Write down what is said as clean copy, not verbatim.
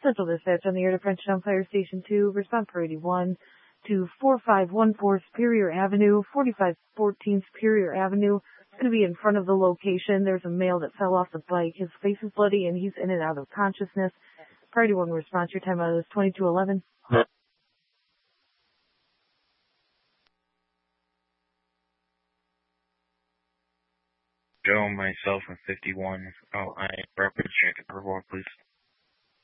Central Dispatch on the air to Frenchtown Fire Station 2. Respond priority 1 to 4514 Superior Avenue, 4514 Superior Avenue. It's going to be in front of the location. There's a male that fell off the bike. His face is bloody and he's in and out of consciousness. Priority 1 response. Your time out is 2211. Joe, myself, and 51. Oh, I represent Report, please.